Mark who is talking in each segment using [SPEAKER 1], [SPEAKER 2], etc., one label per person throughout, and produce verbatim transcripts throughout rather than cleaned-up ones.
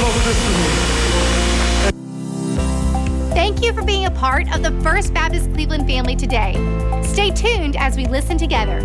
[SPEAKER 1] over this to me.
[SPEAKER 2] Thank you for being a part of the First Baptist Cleveland family today. Stay tuned as we listen together.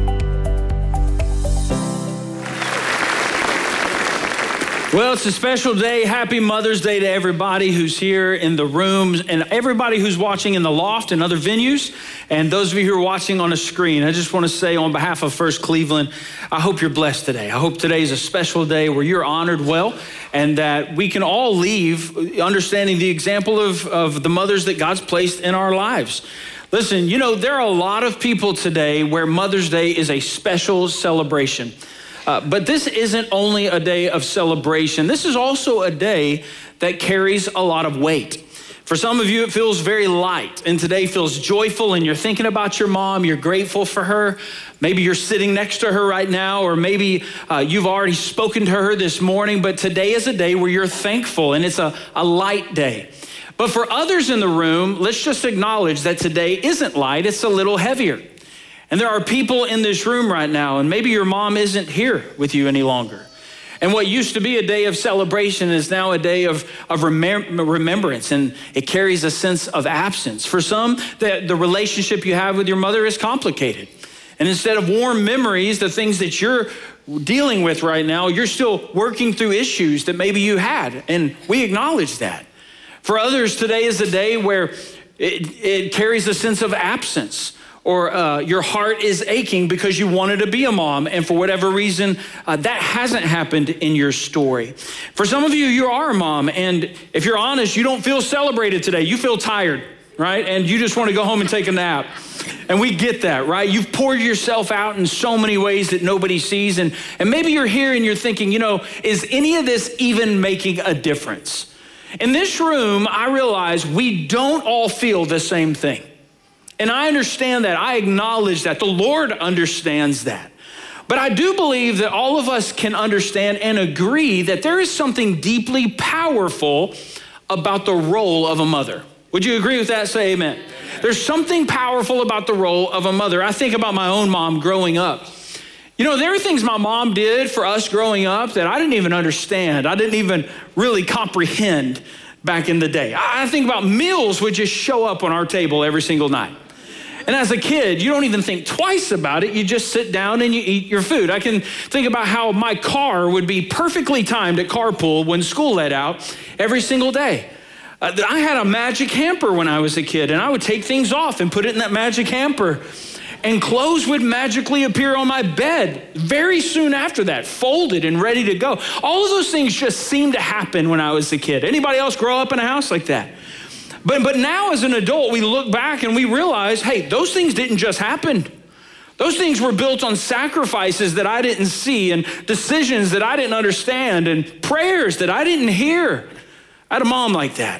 [SPEAKER 3] Well, it's a special day. Happy Mother's Day to everybody who's here in the rooms and everybody who's watching in the loft and other venues, and those of you who are watching on a screen. I just want to say on behalf of First Cleveland, I hope you're blessed today. I hope today is a special day where you're honored well and that we can all leave understanding the example of, of the mothers that God's placed in our lives. Listen, you know, there are a lot of people today where Mother's Day is a special celebration. Uh, but this isn't only a day of celebration. This is also a day that carries a lot of weight. For some of you, it feels very light, and today feels joyful, and you're thinking about your mom, you're grateful for her. Maybe you're sitting next to her right now, or maybe uh, you've already spoken to her this morning, but today is a day where you're thankful, and it's a, a light day. But for others in the room, let's just acknowledge that today isn't light, it's a little heavier. And there are people in this room right now, and maybe your mom isn't here with you any longer. And what used to be a day of celebration is now a day of, of remem- remembrance, and it carries a sense of absence. For some, the, the relationship you have with your mother is complicated. And instead of warm memories, the things that you're dealing with right now, you're still working through issues that maybe you had, and we acknowledge that. For others, today is a day where it, it carries a sense of absence. Or uh, your heart is aching because you wanted to be a mom, and for whatever reason, uh, that hasn't happened in your story. For some of you, you are a mom, and if you're honest, you don't feel celebrated today. You feel tired, right? And you just want to go home and take a nap. And we get that, right? You've poured yourself out in so many ways that nobody sees, and, and maybe you're here and you're thinking, you know, is any of this even making a difference? In this room, I realize we don't all feel the same thing. And I understand that. I acknowledge that. The Lord understands that. But I do believe that all of us can understand and agree that there is something deeply powerful about the role of a mother. Would you agree with that? Say amen. There's something powerful about the role of a mother. I think about my own mom growing up. You know, there are things my mom did for us growing up that I didn't even understand. I didn't even really comprehend back in the day. I think about meals would just show up on our table every single night. And as a kid, you don't even think twice about it. You just sit down and you eat your food. I can think about how my car would be perfectly timed at carpool when school let out every single day. Uh, I had a magic hamper when I was a kid, and I would take things off and put it in that magic hamper. And clothes would magically appear on my bed very soon after that, folded and ready to go. All of those things just seemed to happen when I was a kid. Anybody else grow up in a house like that? But but now as an adult, we look back and we realize, hey, those things didn't just happen. Those things were built on sacrifices that I didn't see, and decisions that I didn't understand, and prayers that I didn't hear. I had a mom like that.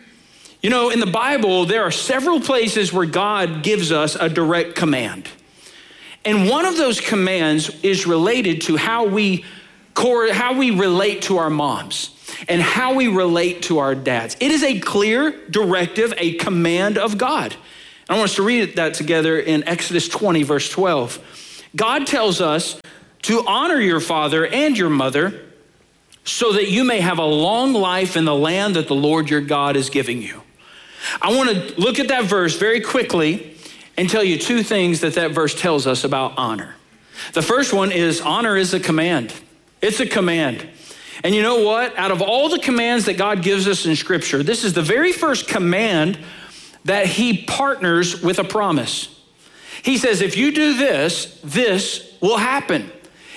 [SPEAKER 3] You know, in the Bible, there are several places where God gives us a direct command. And one of those commands is related to how we, how we relate to our moms and how we relate to our dads. It is a clear directive, a command of God. I want us to read that together in Exodus twenty, verse twelve. God tells us to honor your father and your mother so that you may have a long life in the land that the Lord your God is giving you. I want to look at that verse very quickly and tell you two things that that verse tells us about honor. The first one is honor is a command. It's a command. And you know what? Out of all the commands that God gives us in Scripture, this is the very first command that he partners with a promise. He says, if you do this, this will happen.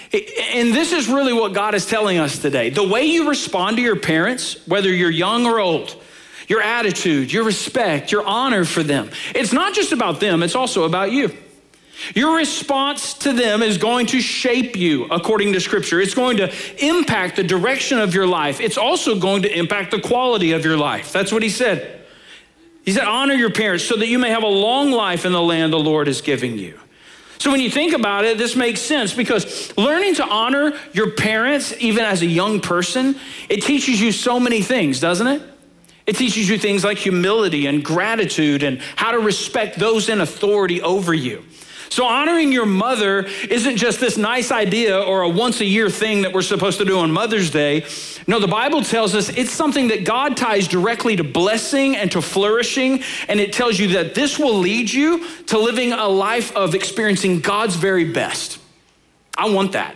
[SPEAKER 3] And this is really what God is telling us today. The way you respond to your parents, whether you're young or old, your attitude, your respect, your honor for them, it's not just about them, it's also about you. Your response to them is going to shape you according to Scripture. It's going to impact the direction of your life. It's also going to impact the quality of your life. That's what he said. He said, honor your parents so that you may have a long life in the land the Lord is giving you. So when you think about it, this makes sense because learning to honor your parents, even as a young person, it teaches you so many things, doesn't it? It teaches you things like humility and gratitude and how to respect those in authority over you. So honoring your mother isn't just this nice idea or a once a year thing that we're supposed to do on Mother's Day. No, the Bible tells us it's something that God ties directly to blessing and to flourishing. And it tells you that this will lead you to living a life of experiencing God's very best. I want that.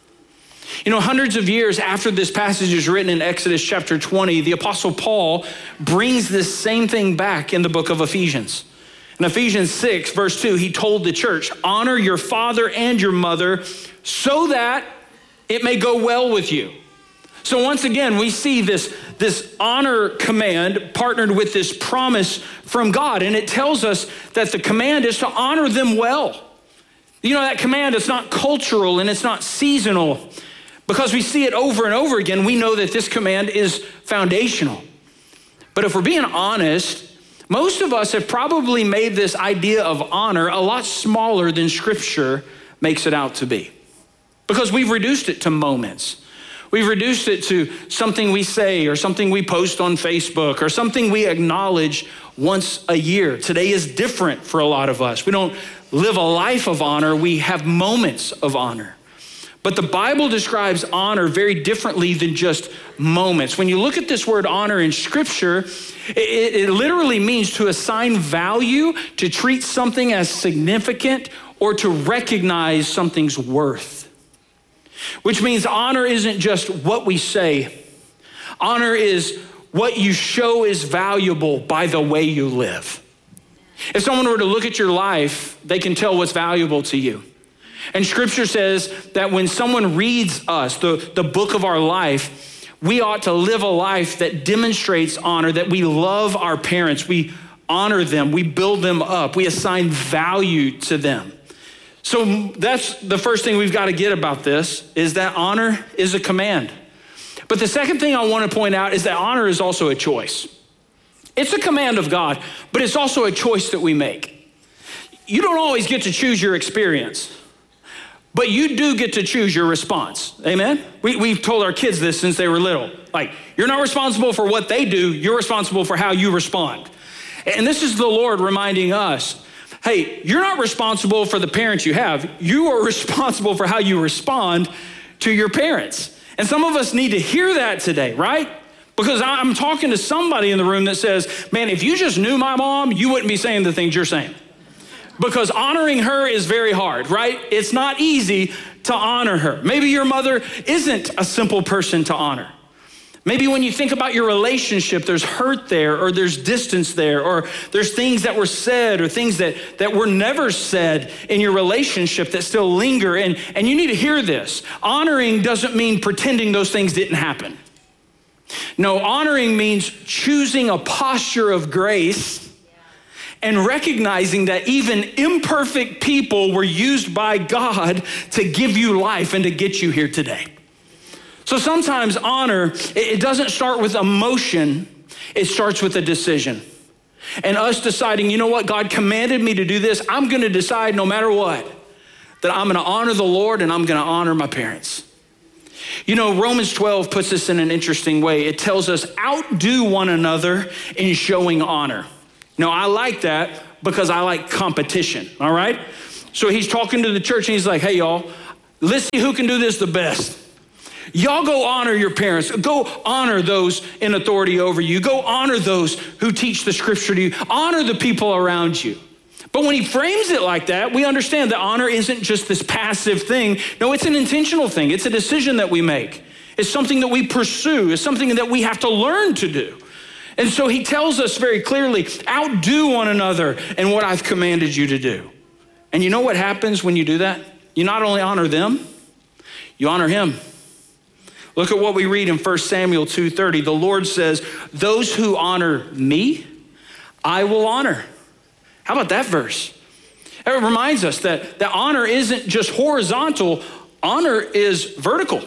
[SPEAKER 3] You know, hundreds of years after this passage is written in Exodus chapter twenty, the Apostle Paul brings this same thing back in the book of Ephesians. In Ephesians six, verse two, he told the church, honor your father and your mother so that it may go well with you. So once again, we see this, this honor command partnered with this promise from God. And it tells us that the command is to honor them well. You know, that command is not cultural and it's not seasonal. Because we see it over and over again, we know that this command is foundational. But if we're being honest, most of us have probably made this idea of honor a lot smaller than Scripture makes it out to be. Because we've reduced it to moments. We've reduced it to something we say or something we post on Facebook or something we acknowledge once a year. Today is different for a lot of us. We don't live a life of honor, we have moments of honor. But the Bible describes honor very differently than just moments. When you look at this word honor in Scripture, it, it literally means to assign value, to treat something as significant, or to recognize something's worth. Which means honor isn't just what we say. Honor is what you show is valuable by the way you live. If someone were to look at your life, they can tell what's valuable to you. And Scripture says that when someone reads us, the, the book of our life, we ought to live a life that demonstrates honor, that we love our parents, we honor them, we build them up, we assign value to them. So that's the first thing we've got to get about this, is that honor is a command. But the second thing I want to point out is that honor is also a choice. It's a command of God, but it's also a choice that we make. You don't always get to choose your experience. But you do get to choose your response, amen? We, we've told our kids this since they were little. Like, you're not responsible for what they do, you're responsible for how you respond. And this is the Lord reminding us, hey, you're not responsible for the parents you have, you are responsible for how you respond to your parents. And some of us need to hear that today, right? Because I'm talking to somebody in the room that says, man, if you just knew my mom, you wouldn't be saying the things you're saying. Because honoring her is very hard, right? It's not easy to honor her. Maybe your mother isn't a simple person to honor. Maybe when you think about your relationship, there's hurt there, or there's distance there, or there's things that were said or things that, that were never said in your relationship that still linger. And, and you need to hear this. Honoring doesn't mean pretending those things didn't happen. No, honoring means choosing a posture of grace and recognizing that even imperfect people were used by God to give you life and to get you here today. So sometimes honor, it doesn't start with emotion, it starts with a decision. And us deciding, you know what, God commanded me to do this, I'm gonna decide no matter what, that I'm gonna honor the Lord and I'm gonna honor my parents. You know, Romans twelve puts this in an interesting way. It tells us, outdo one another in showing honor. Now, I like that because I like competition, all right? So he's talking to the church and he's like, hey, y'all, let's see who can do this the best. Y'all go honor your parents. Go honor those in authority over you. Go honor those who teach the Scripture to you. Honor the people around you. But when he frames it like that, we understand that honor isn't just this passive thing. No, it's an intentional thing. It's a decision that we make. It's something that we pursue. It's something that we have to learn to do. And so he tells us very clearly, outdo one another in what I've commanded you to do. And you know what happens when you do that? You not only honor them, you honor him. Look at what we read in First Samuel two thirty. The Lord says, those who honor me, I will honor. How about that verse? It reminds us that, that honor isn't just horizontal, honor is vertical.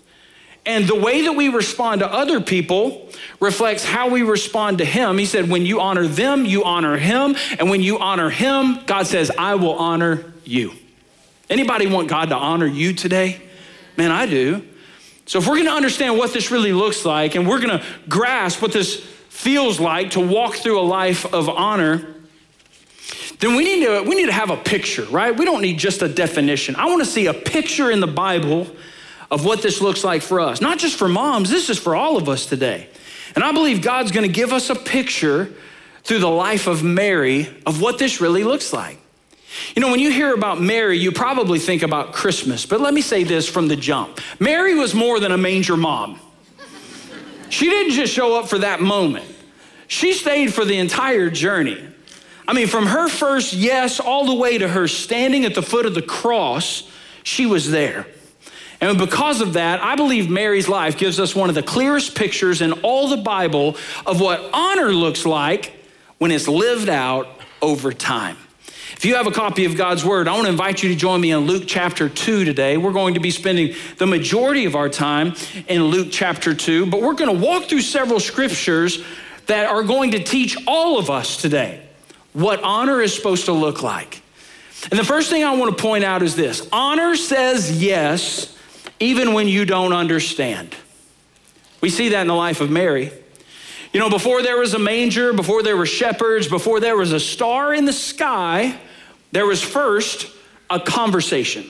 [SPEAKER 3] And the way that we respond to other people reflects how we respond to him. He said, when you honor them, you honor him. And when you honor him, God says, I will honor you. Anybody want God to honor you today? Man, I do. So if we're gonna understand what this really looks like, and we're gonna grasp what this feels like to walk through a life of honor, then we need to we need to have a picture, right? We don't need just a definition. I want to see a picture in the Bible of what this looks like for us. Not just for moms, this is for all of us today. And I believe God's going to give us a picture through the life of Mary of what this really looks like. You know, when you hear about Mary, you probably think about Christmas, but let me say this from the jump. Mary was more than a manger mom. She didn't just show up for that moment. She stayed for the entire journey. I mean, from her first yes all the way to her standing at the foot of the cross, she was there. And because of that, I believe Mary's life gives us one of the clearest pictures in all the Bible of what honor looks like when it's lived out over time. If you have a copy of God's word, I want to invite you to join me in Luke chapter two today. We're going to be spending the majority of our time in Luke chapter two, but we're going to walk through several scriptures that are going to teach all of us today what honor is supposed to look like. And the first thing I want to point out is this: honor says yes, even when you don't understand. We see that in the life of Mary. You know, before there was a manger, before there were shepherds, before there was a star in the sky, there was first a conversation.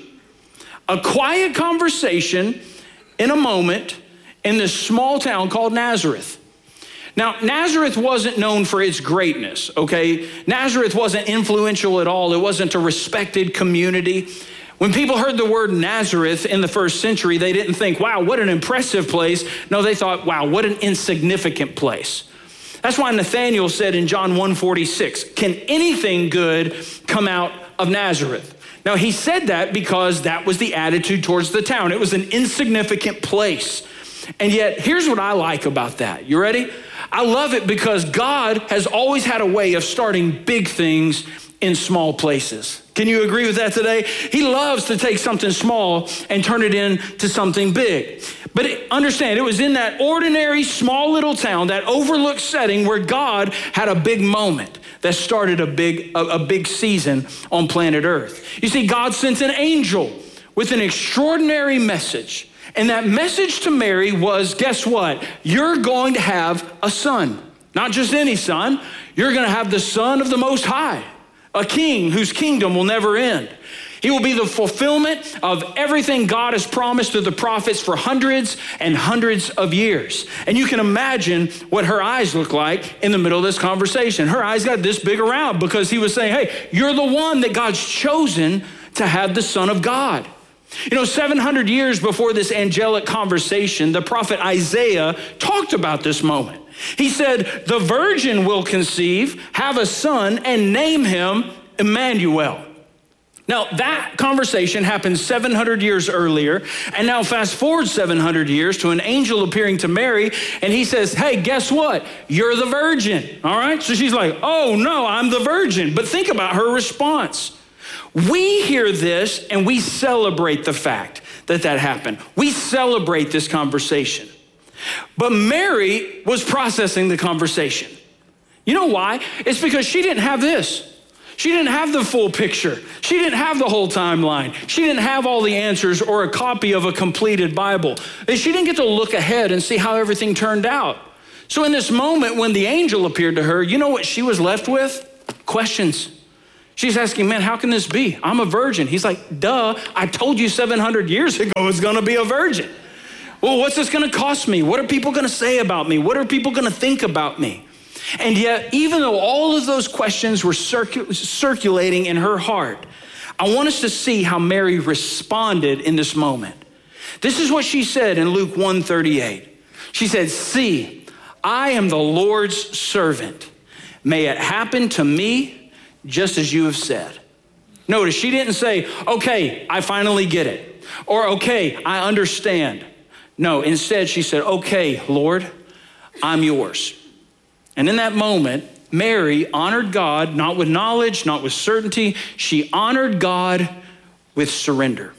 [SPEAKER 3] A quiet conversation in a moment in this small town called Nazareth. Now, Nazareth wasn't known for its greatness, okay? Nazareth wasn't influential at all. It wasn't a respected community. When people heard the word Nazareth in the first century, they didn't think, wow, what an impressive place. No, they thought, wow, what an insignificant place. That's why Nathanael said in John one forty-six, can anything good come out of Nazareth? Now, he said that because that was the attitude towards the town. It was an insignificant place. And yet, here's what I like about that. You ready? I love it because God has always had a way of starting big things in small places. Can you agree with that today? He loves to take something small and turn it into something big. But it, understand, it was in that ordinary, small little town, that overlooked setting where God had a big moment that started a big, a, a big season on planet Earth. You see, God sent an angel with an extraordinary message. And that message to Mary was, guess what? You're going to have a son. Not just any son. You're going to have the Son of the Most High, a king whose kingdom will never end. He will be the fulfillment of everything God has promised to the prophets for hundreds and hundreds of years. And you can imagine what her eyes look like in the middle of this conversation. Her eyes got this big around because he was saying, hey, you're the one that God's chosen to have the Son of God. You know, seven hundred years before this angelic conversation, the prophet Isaiah talked about this moment. He said, the virgin will conceive, have a son, and name him Emmanuel. Now, that conversation happened seven hundred years earlier, and now fast forward seven hundred years to an angel appearing to Mary, and he says, hey, guess what? You're the virgin, all right? So she's like, oh, no, I'm the virgin. But think about her response. We hear this, and we celebrate the fact that that happened. We celebrate this conversation. But Mary was processing the conversation. You know why? It's because she didn't have this. She didn't have the full picture. She didn't have the whole timeline. She didn't have all the answers or a copy of a completed Bible. She didn't get to look ahead and see how everything turned out. So in this moment when the angel appeared to her, you know what she was left with? Questions. She's asking, man, how can this be? I'm a virgin. He's like, duh, I told you seven hundred years ago it's gonna be a virgin. Well, what's this gonna cost me? What are people gonna say about me? What are people gonna think about me? And yet, even though all of those questions were circu- circulating in her heart, I want us to see how Mary responded in this moment. This is what she said in Luke one thirty-eight. She said, see, I am the Lord's servant. May it happen to me just as you have said. Notice she didn't say, okay, I finally get it. Or okay, I understand. No, instead she said, okay, Lord, I'm yours. And in that moment, Mary honored God, not with knowledge, not with certainty. She honored God with surrender.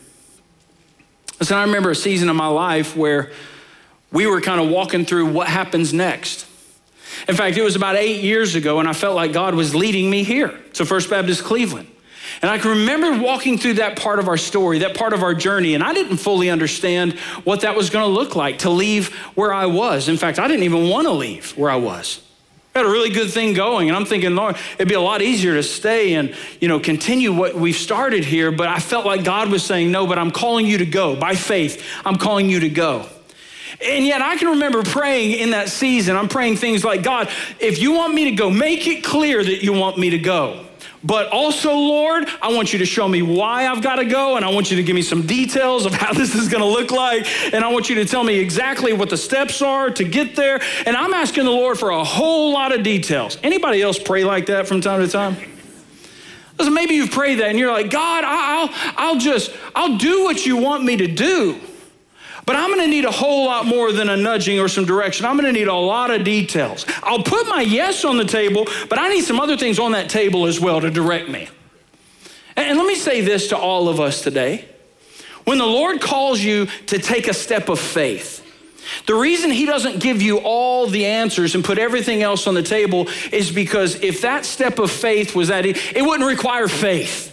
[SPEAKER 3] Listen, I remember a season of my life where we were kind of walking through what happens next. In fact, it was about eight years ago, and I felt like God was leading me here to First Baptist Cleveland. And I can remember walking through that part of our story, that part of our journey, and I didn't fully understand what that was going to look like to leave where I was. In fact, I didn't even want to leave where I was. Got a really good thing going. And I'm thinking, Lord, it'd be a lot easier to stay and, you know, continue what we've started here. But I felt like God was saying, no, but I'm calling you to go. By faith, I'm calling you to go. And yet I can remember praying in that season. I'm praying things like, God, if you want me to go, make it clear that you want me to go. But also, Lord, I want you to show me why I've got to go, and I want you to give me some details of how this is going to look like, and I want you to tell me exactly what the steps are to get there. And I'm asking the Lord for a whole lot of details. Anybody else pray like that from time to time? Listen, maybe you've prayed that, and you're like, God, I'll, I'll just, I'll do what you want me to do. But I'm gonna need a whole lot more than a nudging or some direction. I'm gonna need a lot of details. I'll put my yes on the table, but I need some other things on that table as well to direct me. And let me say this to all of us today. When the Lord calls you to take a step of faith, the reason he doesn't give you all the answers and put everything else on the table is because if that step of faith was that, it wouldn't require faith.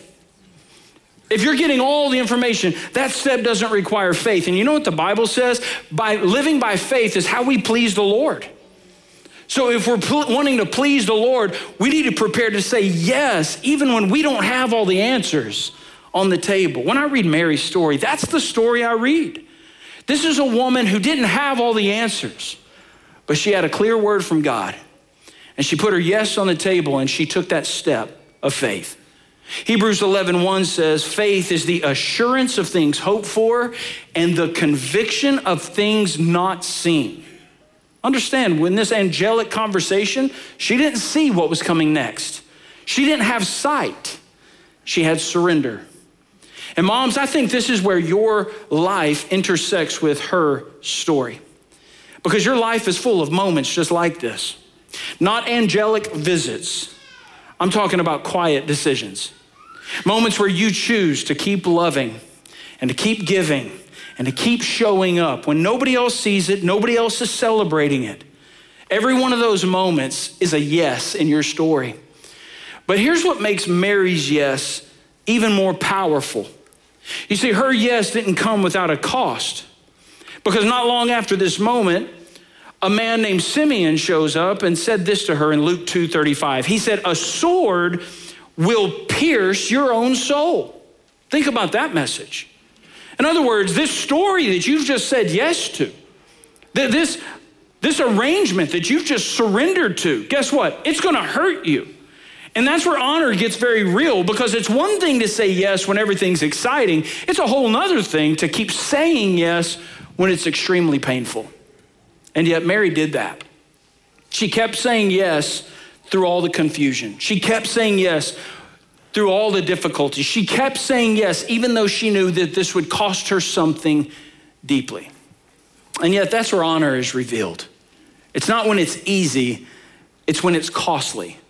[SPEAKER 3] If you're getting all the information, that step doesn't require faith. And you know what the Bible says? By living by faith is how we please the Lord. So if we're pl- wanting to please the Lord, we need to prepare to say yes, even when we don't have all the answers on the table. When I read Mary's story, that's the story I read. This is a woman who didn't have all the answers, but she had a clear word from God. And she put her yes on the table and she took that step of faith. Hebrews eleven one says, faith is the assurance of things hoped for and the conviction of things not seen. Understand, when this angelic conversation, she didn't see what was coming next. She didn't have sight. She had surrender. And moms, I think this is where your life intersects with her story. Because your life is full of moments just like this. Not angelic visits. I'm talking about quiet decisions. Moments where you choose to keep loving and to keep giving and to keep showing up when nobody else sees it, nobody else is celebrating it. Every one of those moments is a yes in your story. But here's what makes Mary's yes even more powerful. You see, her yes didn't come without a cost, because not long after this moment, a man named Simeon shows up and said this to her in Luke two thirty-five. He said, a sword will pierce your own soul. Think about that message. In other words, this story that you've just said yes to, this, this arrangement that you've just surrendered to, guess what? It's gonna hurt you. And that's where honor gets very real, because it's one thing to say yes when everything's exciting. It's a whole nother thing to keep saying yes when it's extremely painful. And yet Mary did that. She kept saying yes through all the confusion. She kept saying yes through all the difficulties. She kept saying yes, even though she knew that this would cost her something deeply. And yet that's where honor is revealed. It's not when it's easy, it's when it's costly.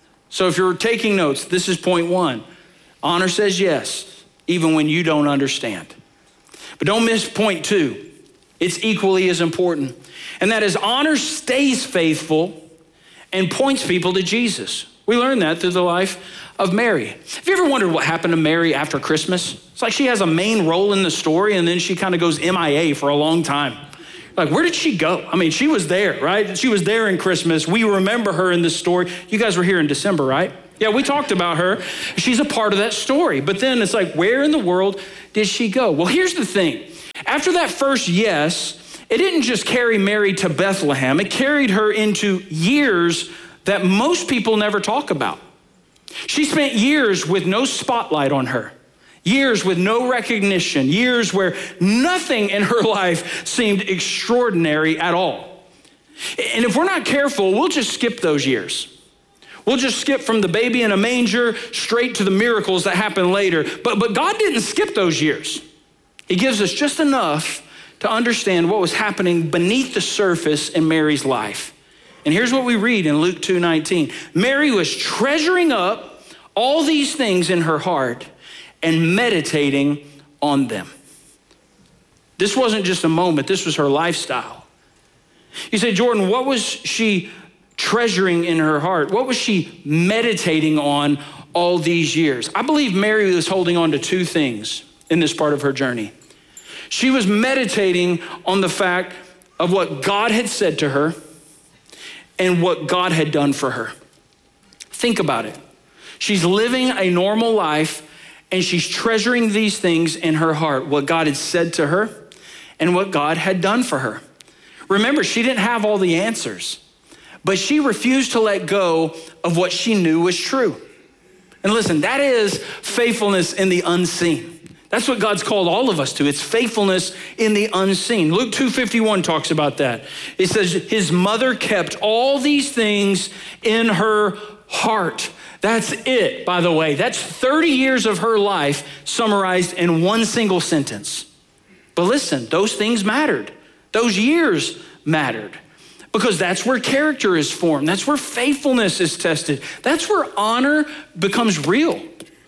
[SPEAKER 3] So if you're taking notes, this is point one. Honor says yes, even when you don't understand. But don't miss point two. It's equally as important. And that is, honor stays faithful and points people to Jesus. We learned that through the life of Mary. Have you ever wondered what happened to Mary after Christmas? It's like she has a main role in the story and then she kind of goes M I A for a long time. Like, where did she go? I mean, she was there, right? She was there in Christmas. We remember her in this story. You guys were here in December, right? Yeah, we talked about her. She's a part of that story. But then it's like, where in the world did she go? Well, here's the thing. After that first yes, it didn't just carry Mary to Bethlehem. It carried her into years that most people never talk about. She spent years with no spotlight on her, years with no recognition, years where nothing in her life seemed extraordinary at all. And if we're not careful, we'll just skip those years. We'll just skip from the baby in a manger straight to the miracles that happen later. But, but God didn't skip those years. He gives us just enough to understand what was happening beneath the surface in Mary's life. And here's what we read in Luke two nineteen. Mary was treasuring up all these things in her heart and meditating on them. This wasn't just a moment, this was her lifestyle. You say, Jordan, what was she treasuring in her heart? What was she meditating on all these years? I believe Mary was holding on to two things in this part of her journey. She was meditating on the fact of what God had said to her, and what God had done for her. Think about it. She's living a normal life and she's treasuring these things in her heart, what God had said to her and what God had done for her. Remember, she didn't have all the answers, but she refused to let go of what she knew was true. And listen, that is faithfulness in the unseen. That's what God's called all of us to. It's faithfulness in the unseen. Luke two fifty-one talks about that. It says his mother kept all these things in her heart. That's it, by the way. That's thirty years of her life summarized in one single sentence. But listen, those things mattered. Those years mattered because that's where character is formed. That's where faithfulness is tested. That's where honor becomes real.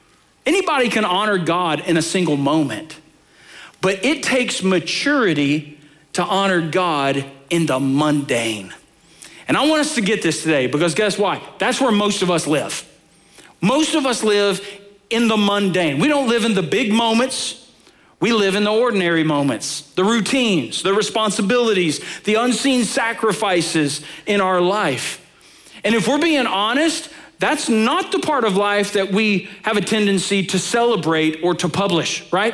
[SPEAKER 3] Anybody can honor God in a single moment, but it takes maturity to honor God in the mundane. And I want us to get this today because guess what? That's where most of us live. Most of us live in the mundane. We don't live in the big moments. We live in the ordinary moments, the routines, the responsibilities, the unseen sacrifices in our life. And if we're being honest, that's not the part of life that we have a tendency to celebrate or to publish, right?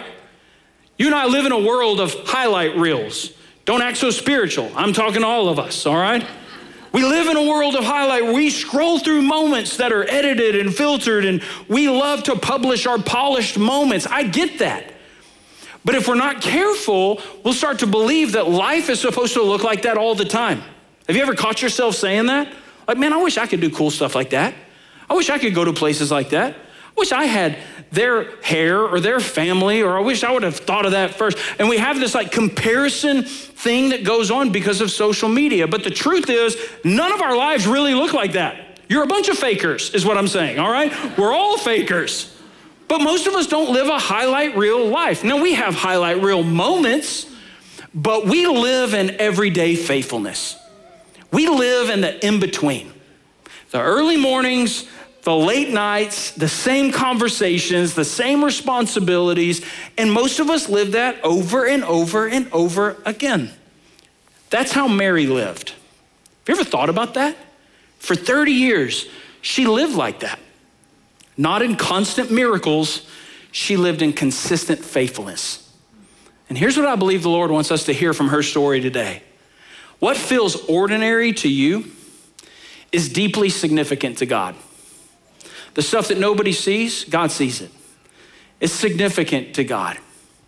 [SPEAKER 3] You and I live in a world of highlight reels. Don't act so spiritual. I'm talking to all of us, all right? We live in a world of highlight. We scroll through moments that are edited and filtered, and we love to publish our polished moments. I get that. But if we're not careful, we'll start to believe that life is supposed to look like that all the time. Have you ever caught yourself saying that? Like, man, I wish I could do cool stuff like that. I wish I could go to places like that. I wish I had their hair or their family, or I wish I would have thought of that first. And we have this like comparison thing that goes on because of social media. But the truth is, none of our lives really look like that. You're a bunch of fakers, is what I'm saying, all right? We're all fakers. But most of us don't live a highlight reel life. Now, we have highlight reel moments, but we live in everyday faithfulness. We live in the in-between. The early mornings, the late nights, the same conversations, the same responsibilities, and most of us live that over and over and over again. That's how Mary lived. Have you ever thought about that? For thirty years, she lived like that. Not in constant miracles, she lived in consistent faithfulness. And here's what I believe the Lord wants us to hear from her story today. What feels ordinary to you is deeply significant to God. The stuff that nobody sees, God sees it. It's significant to God.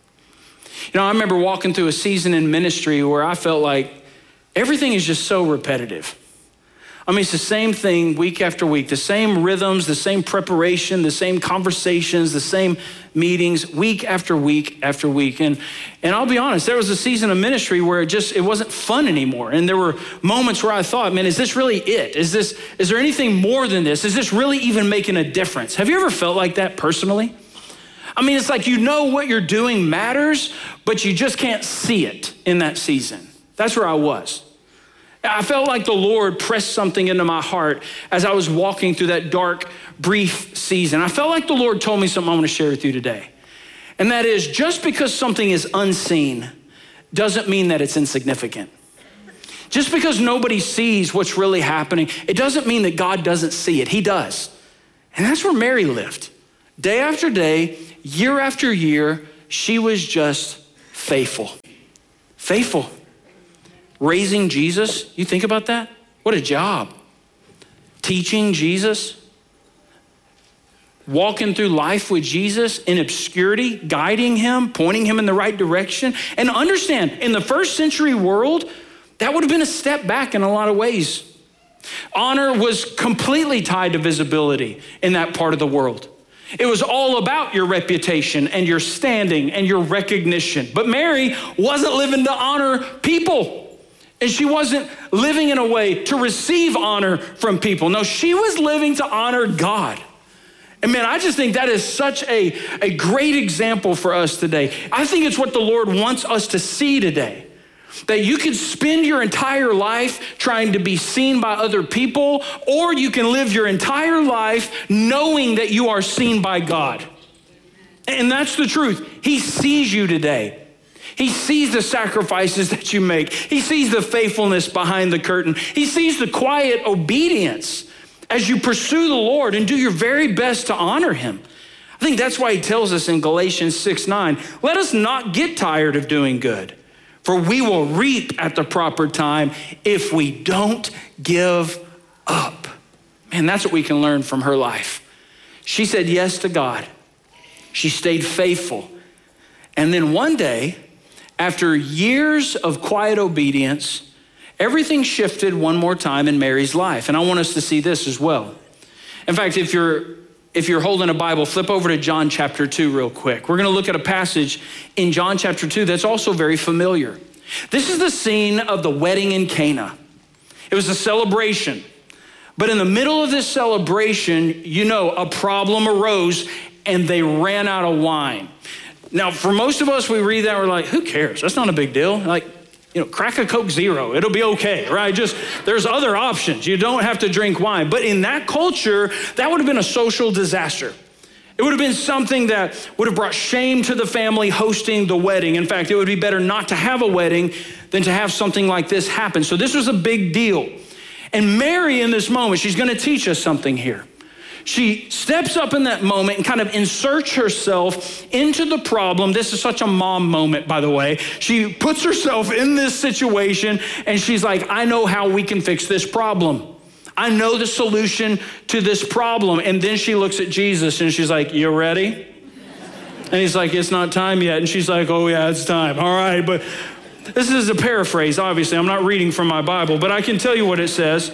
[SPEAKER 3] You know, I remember walking through a season in ministry where I felt like everything is just so repetitive. I mean, it's the same thing week after week, the same rhythms, the same preparation, the same conversations, the same meetings, week after week after week. And, and I'll be honest, there was a season of ministry where it just, it wasn't fun anymore. And there were moments where I thought, man, is this really it? Is this, is there anything more than this? Is this really even making a difference? Have you ever felt like that personally? I mean, it's like you know what you're doing matters, but you just can't see it in that season. That's where I was. I felt like the Lord pressed something into my heart as I was walking through that dark, brief season. I felt like the Lord told me something I want to share with you today. And that is, just because something is unseen doesn't mean that it's insignificant. Just because nobody sees what's really happening, it doesn't mean that God doesn't see it. He does. And that's where Mary lived. Day after day, year after year, she was just faithful. Faithful. Raising Jesus, you think about that? What a job. Teaching Jesus, walking through life with Jesus in obscurity, guiding him, pointing him in the right direction. And understand, in the first century world, that would have been a step back in a lot of ways. Honor was completely tied to visibility in that part of the world. It was all about your reputation and your standing and your recognition. But Mary wasn't living to honor people. And she wasn't living in a way to receive honor from people. No, she was living to honor God. And man, I just think that is such a, a great example for us today. I think it's what the Lord wants us to see today. That you can spend your entire life trying to be seen by other people, or you can live your entire life knowing that you are seen by God. And that's the truth. He sees you today. He sees the sacrifices that you make. He sees the faithfulness behind the curtain. He sees the quiet obedience as you pursue the Lord and do your very best to honor him. I think that's why he tells us in Galatians six nine, let us not get tired of doing good, for we will reap at the proper time if we don't give up. Man, that's what we can learn from her life. She said yes to God. She stayed faithful. And then one day, after years of quiet obedience, everything shifted one more time in Mary's life. And I want us to see this as well. In fact, if you're if you're holding a Bible, flip over to John chapter two real quick. We're gonna look at a passage in John chapter two that's also very familiar. This is the scene of the wedding in Cana. It was a celebration. But in the middle of this celebration, you know, a problem arose and they ran out of wine. Now, for most of us, we read that, we're like, who cares? That's not a big deal. Like, you know, crack a Coke Zero. It'll be okay, right? Just, there's other options. You don't have to drink wine. But in that culture, that would have been a social disaster. It would have been something that would have brought shame to the family hosting the wedding. In fact, it would be better not to have a wedding than to have something like this happen. So this was a big deal. And Mary, in this moment, she's going to teach us something here. She steps up in that moment and kind of inserts herself into the problem. This is such a mom moment, by the way. She puts herself in this situation and she's like, I know how we can fix this problem. I know the solution to this problem. And then she looks at Jesus and she's like, you ready? And he's like, it's not time yet. And she's like, oh yeah, it's time. All right, but this is a paraphrase, obviously. I'm not reading from my Bible, but I can tell you what it says.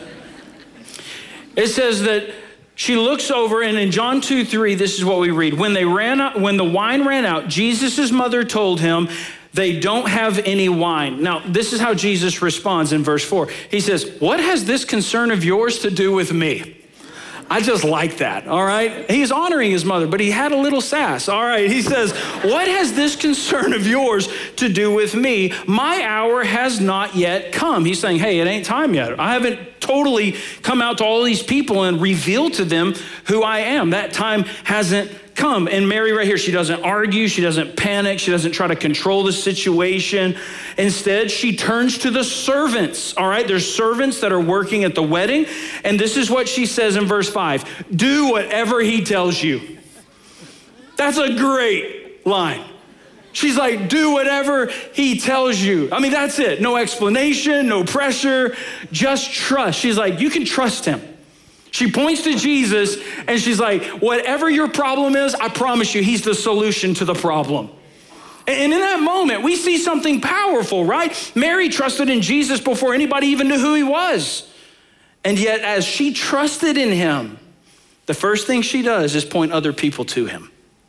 [SPEAKER 3] It says that she looks over, and in John two three, this is what we read. When they ran out, when the wine ran out, Jesus' mother told him, they don't have any wine. Now, this is how Jesus responds in verse four. He says, what has this concern of yours to do with me? I just like that, all right? He's honoring his mother, but he had a little sass, all right? He says, what has this concern of yours to do with me? My hour has not yet come. He's saying, hey, it ain't time yet. I haven't totally come out to all these people and revealed to them who I am. That time hasn't come. And Mary right here, she doesn't argue, she doesn't panic, she doesn't try to control the situation. Instead, she turns to the servants, all right? There's servants that are working at the wedding, and this is what she says in verse five, do whatever he tells you. That's a great line. She's like, do whatever he tells you. I mean, that's it. No explanation, no pressure, just trust. She's like, you can trust him. She points to Jesus and she's like, whatever your problem is, I promise you, he's the solution to the problem. And in that moment, we see something powerful, right? Mary trusted in Jesus before anybody even knew who he was. And yet, as she trusted in him, the first thing she does is point other people to him.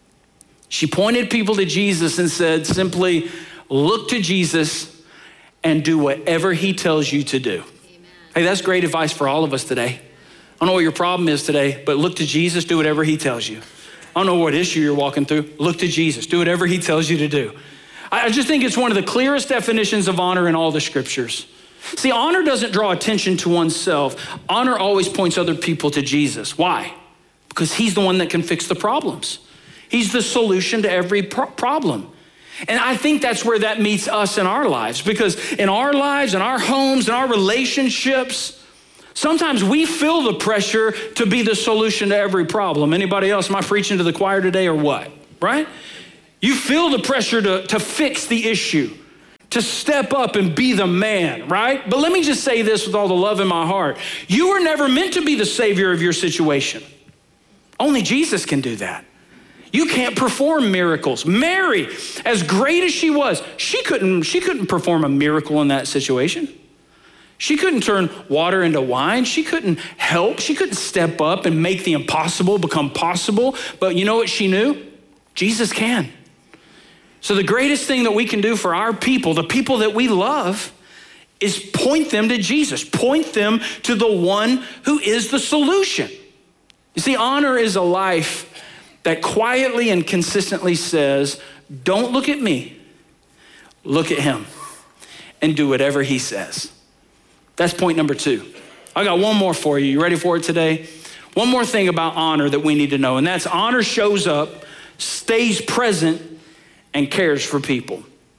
[SPEAKER 3] She pointed people to Jesus and said simply, look to Jesus and do whatever he tells you to do. Amen. Hey, that's great advice for all of us today. I don't know what your problem is today, but look to Jesus, do whatever he tells you. I don't know what issue you're walking through. Look to Jesus, do whatever he tells you to do. I just think it's one of the clearest definitions of honor in all the scriptures. See, honor doesn't draw attention to oneself. Honor always points other people to Jesus. Why? Because he's the one that can fix the problems. He's the solution to every pro- problem. And I think that's where that meets us in our lives, because in our lives, in our homes, in our relationships, sometimes we feel the pressure to be the solution to every problem. Anybody else? Am I preaching to the choir today or what? Right? You feel the pressure to, to fix the issue, to step up and be the man, right? But let me just say this with all the love in my heart. You were never meant to be the savior of your situation. Only Jesus can do that. You can't perform miracles. Mary, as great as she was, she couldn't, she couldn't perform a miracle in that situation. She couldn't turn water into wine. She couldn't help. She couldn't step up and make the impossible become possible. But you know what she knew? Jesus can. So the greatest thing that we can do for our people, the people that we love, is point them to Jesus. Point them to the one who is the solution. You see, honor is a life that quietly and consistently says, don't look at me, look at him, and do whatever he says. That's point number two. I got one more for you. You ready for it today? One more thing about honor that we need to know, and that's honor shows up, stays present, and cares for people.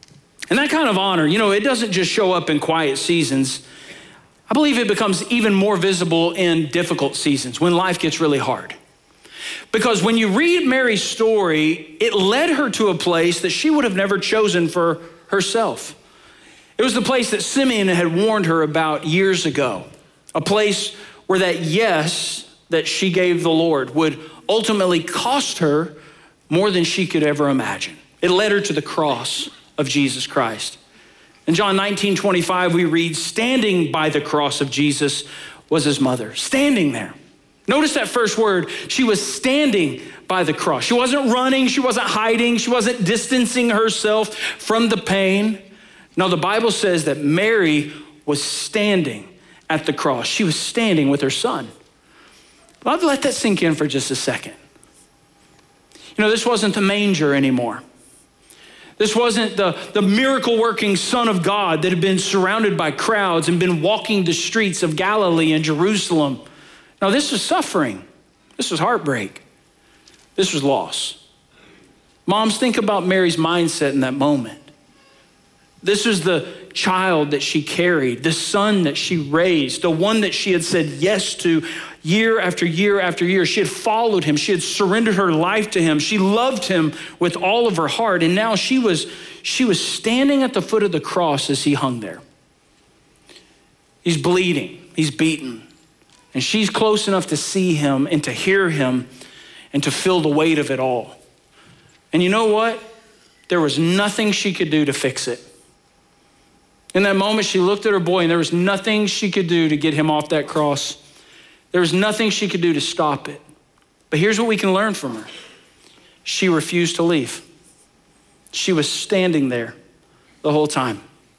[SPEAKER 3] And that kind of honor, you know, it doesn't just show up in quiet seasons. I believe it becomes even more visible in difficult seasons when life gets really hard. Because when you read Mary's story, it led her to a place that she would have never chosen for herself. It was the place that Simeon had warned her about years ago, a place where that yes that she gave the Lord would ultimately cost her more than she could ever imagine. It led her to the cross of Jesus Christ. In John nineteen twenty-five, we read, standing by the cross of Jesus was his mother, standing there. Notice that first word, she was standing by the cross. She wasn't running, she wasn't hiding, she wasn't distancing herself from the pain. No, the Bible says that Mary was standing at the cross. She was standing with her son. I'll let that sink in for just a second. You know, this wasn't the manger anymore. This wasn't the, the miracle-working Son of God that had been surrounded by crowds and been walking the streets of Galilee and Jerusalem. No, this was suffering. This was heartbreak. This was loss. Moms, think about Mary's mindset in that moment. This was the child that she carried, the son that she raised, the one that she had said yes to year after year after year. She had followed him. She had surrendered her life to him. She loved him with all of her heart. And now she was, she was standing at the foot of the cross as he hung there. He's bleeding. He's beaten. And she's close enough to see him and to hear him and to feel the weight of it all. And you know what? There was nothing she could do to fix it. In that moment, she looked at her boy and there was nothing she could do to get him off that cross. There was nothing she could do to stop it. But here's what we can learn from her. She refused to leave. She was standing there the whole time.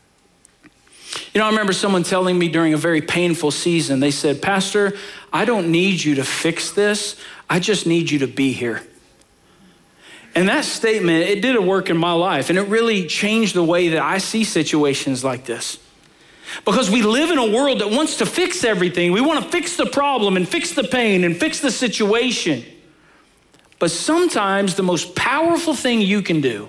[SPEAKER 3] You know, I remember someone telling me during a very painful season, they said, Pastor, I don't need you to fix this. I just need you to be here. And that statement, it did a work in my life, and it really changed the way that I see situations like this. Because we live in a world that wants to fix everything. We want to fix the problem and fix the pain and fix the situation. But sometimes the most powerful thing you can do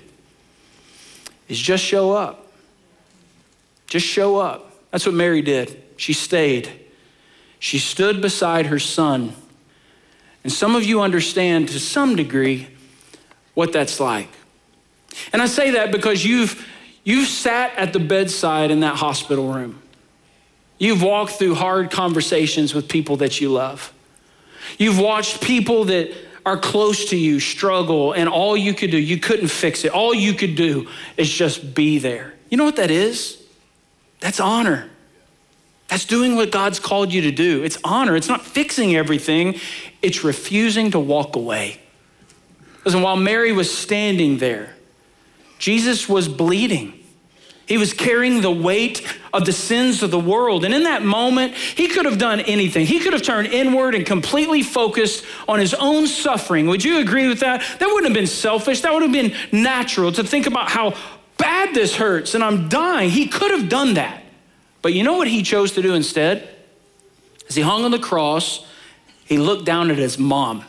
[SPEAKER 3] is just show up. Just show up. That's what Mary did. She stayed. She stood beside her son. And some of you understand to some degree what that's like. And I say that because you've you've sat at the bedside in that hospital room. You've walked through hard conversations with people that you love. You've watched people that are close to you struggle, and all you could do, you couldn't fix it. All you could do is just be there. You know what that is? That's honor. That's doing what God's called you to do. It's honor. It's not fixing everything. It's refusing to walk away. Listen, while Mary was standing there, Jesus was bleeding. He was carrying the weight of the sins of the world. And in that moment, he could have done anything. He could have turned inward and completely focused on his own suffering. Would you agree with that? That wouldn't have been selfish. That would have been natural to think about how bad this hurts and I'm dying. He could have done that. But you know what he chose to do instead? As he hung on the cross, he looked down at his mom.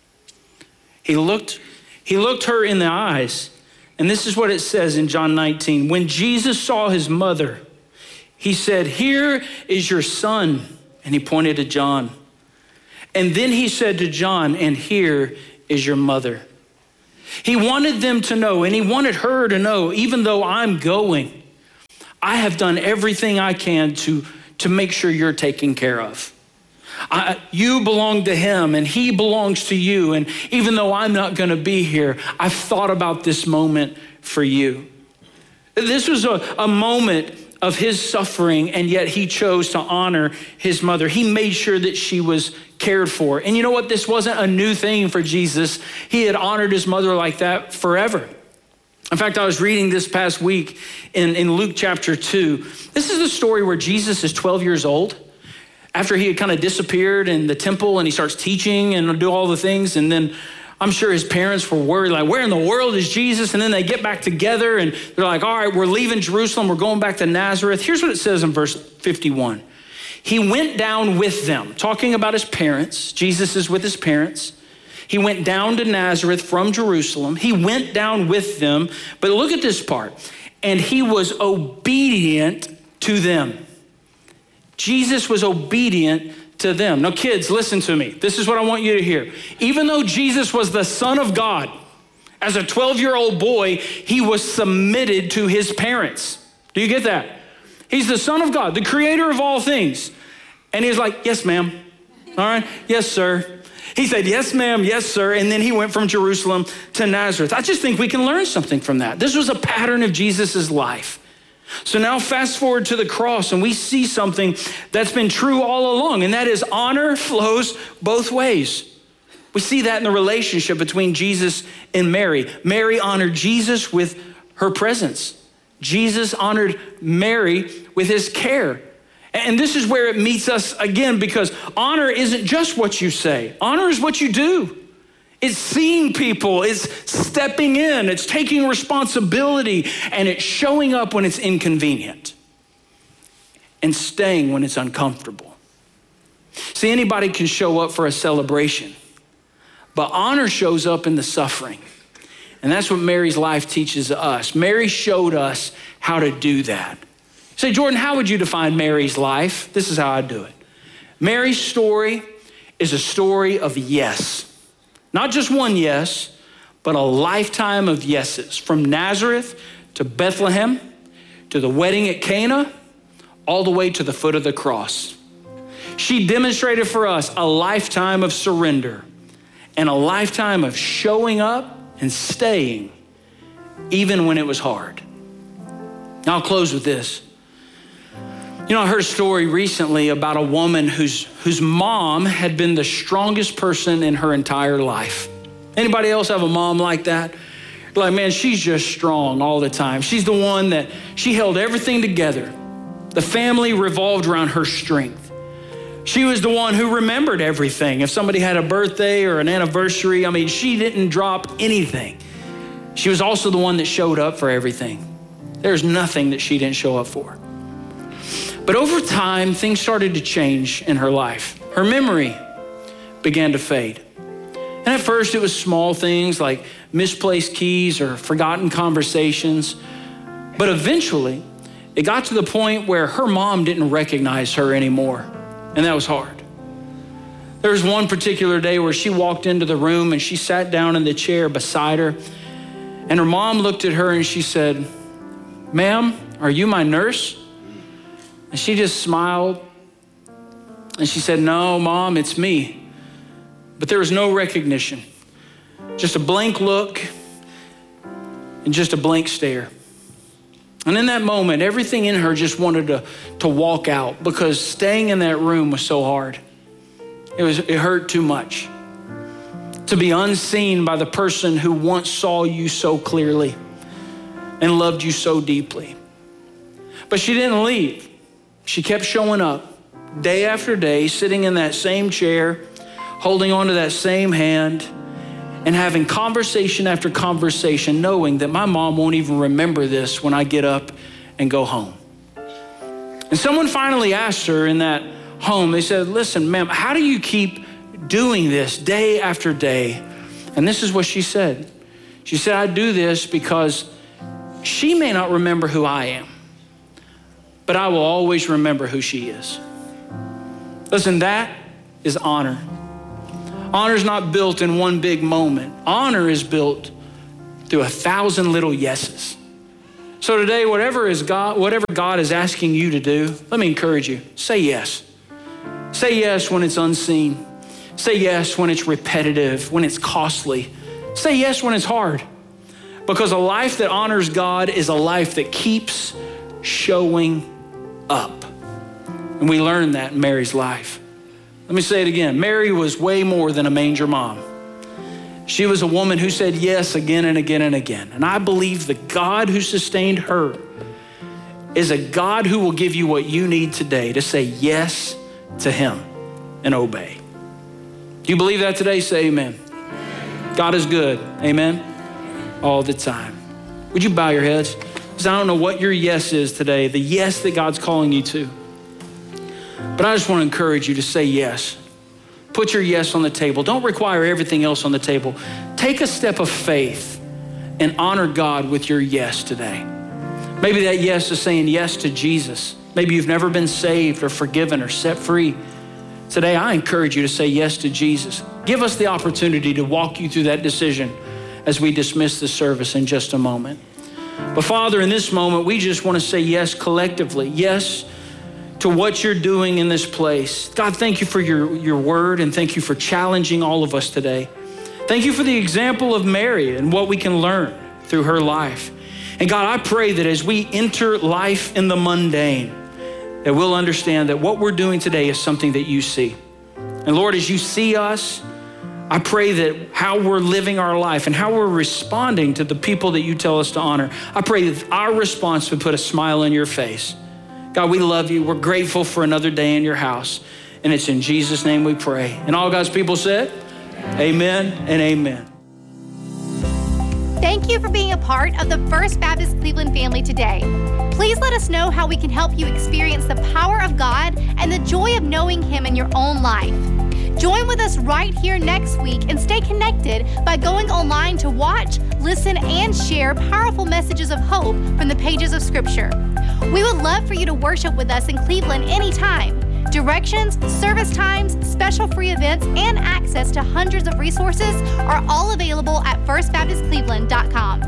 [SPEAKER 3] He looked, he looked her in the eyes. And this is what it says in John nineteen. When Jesus saw his mother, he said, "Here is your son." And he pointed to John. And then he said to John, "And here is your mother." He wanted them to know, and he wanted her to know, even though I'm going, I have done everything I can to, to make sure you're taken care of. I, you belong to him and he belongs to you. And even though I'm not going to be here, I've thought about this moment for you. This was a, a moment of his suffering, and yet he chose to honor his mother. He made sure that she was cared for. And you know what? This wasn't a new thing for Jesus. He had honored his mother like that forever. In fact, I was reading this past week in, in Luke chapter two. This is the story where Jesus is twelve years old. After he had kind of disappeared in the temple and he starts teaching and do all the things. And then I'm sure his parents were worried, like, where in the world is Jesus? And then they get back together and they're like, all right, we're leaving Jerusalem. We're going back to Nazareth. Here's what it says in verse fifty-one. He went down with them, talking about his parents. Jesus is with his parents. He went down to Nazareth from Jerusalem. He went down with them. But look at this part. and he was obedient to them. Jesus was obedient to them. Now, kids, listen to me. This is what I want you to hear. Even though Jesus was the Son of God, as a twelve-year-old boy, he was submitted to his parents. Do you get that? He's the Son of God, the creator of all things. And he's like, yes, ma'am. All right, yes, sir. He said, yes, ma'am, yes, sir. And then he went from Jerusalem to Nazareth. I just think we can learn something from that. This was a pattern of Jesus's life. So now fast forward to the cross and we see something that's been true all along, and that is honor flows both ways. We see that in the relationship between Jesus and Mary. Mary honored Jesus with her presence. Jesus honored Mary with his care. And this is where it meets us again, because honor isn't just what you say. Honor is what you do. It's seeing people, it's stepping in, it's taking responsibility, and it's showing up when it's inconvenient and staying when it's uncomfortable. See, anybody can show up for a celebration, but honor shows up in the suffering. And that's what Mary's life teaches us. Mary showed us how to do that. Say, Jordan, how would you define Mary's life? This is how I do it. Mary's story is a story of yes. Not just one yes, but a lifetime of yeses. From Nazareth to Bethlehem, to the wedding at Cana, all the way to the foot of the cross. She demonstrated for us a lifetime of surrender and a lifetime of showing up and staying, even when it was hard. Now I'll close with this. You know, I heard a story recently about a woman whose, whose mom had been the strongest person in her entire life. Anybody else have a mom like that? Like, man, she's just strong all the time. She's the one that, she held everything together. The family revolved around her strength. She was the one who remembered everything. If somebody had a birthday or an anniversary, I mean, she didn't drop anything. She was also the one that showed up for everything. There's nothing that she didn't show up for. But over time, things started to change in her life. Her memory began to fade. And at first, it was small things like misplaced keys or forgotten conversations. But eventually, it got to the point where her mom didn't recognize her anymore. And that was hard. There was one particular day where she walked into the room and she sat down in the chair beside her. And her mom looked at her and she said, "Ma'am, are you my nurse?" And she just smiled and she said, "No, Mom, it's me." But there was no recognition, just a blank look and just a blank stare. And in that moment, everything in her just wanted to, to walk out, because staying in that room was so hard. It was, it hurt too much to be unseen by the person who once saw you so clearly and loved you so deeply. But she didn't leave. She kept showing up day after day, sitting in that same chair, holding onto that same hand, and having conversation after conversation, knowing that my mom won't even remember this when I get up and go home. And someone finally asked her in that home, they said, "Listen, ma'am, how do you keep doing this day after day?" And this is what she said. She said, "I do this because she may not remember who I am, but I will always remember who she is." Listen, that is honor. Honor is not built in one big moment. Honor is built through a thousand little yeses. So today, whatever is God, whatever God is asking you to do, let me encourage you, say yes. Say yes when it's unseen. Say yes when it's repetitive, when it's costly. Say yes when it's hard. Because a life that honors God is a life that keeps showing up. And we learned that in Mary's life. Let me say it again. Mary was way more than a manger mom. She was a woman who said yes again and again and again. And I believe the God who sustained her is a God who will give you what you need today to say yes to him and obey. Do you believe that today? Say amen. Amen. God is good. Amen. All the time. Would you bow your heads? Because I don't know what your yes is today, the yes that God's calling you to. But I just want to encourage you to say yes. Put your yes on the table. Don't require everything else on the table. Take a step of faith and honor God with your yes today. Maybe that yes is saying yes to Jesus. Maybe you've never been saved or forgiven or set free. Today, I encourage you to say yes to Jesus. Give us the opportunity to walk you through that decision as we dismiss the service in just a moment. But Father, in this moment, we just want to say yes collectively. Yes to what you're doing in this place. God, thank you for your, your word, and thank you for challenging all of us today. Thank you for the example of Mary and what we can learn through her life. And God, I pray that as we enter life in the mundane, that we'll understand that what we're doing today is something that you see. And Lord, as you see us, I pray that how we're living our life and how we're responding to the people that you tell us to honor, I pray that our response would put a smile on your face. God, we love you. We're grateful for another day in your house. And it's in Jesus' name we pray. And all God's people said, amen and amen.
[SPEAKER 2] Thank you for being a part of the First Baptist Cleveland family today. Please let us know how we can help you experience the power of God and the joy of knowing Him in your own life. Join with us right here next week and stay connected by going online to watch, listen, and share powerful messages of hope from the pages of Scripture. We would love for you to worship with us in Cleveland anytime. Directions, service times, special free events, and access to hundreds of resources are all available at first baptist cleveland dot com.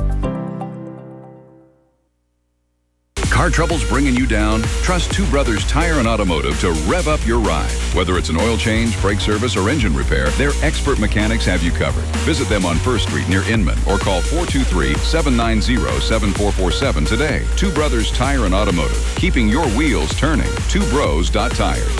[SPEAKER 1] Car troubles bringing you down? Trust Two Brothers Tire and Automotive to rev up your ride. Whether it's an oil change, brake service, or engine repair, their expert mechanics have you covered. Visit them on First Street near Inman or call four two three, seven nine zero, seven four four seven today. Two Brothers Tire and Automotive, keeping your wheels turning. two bros dot tires.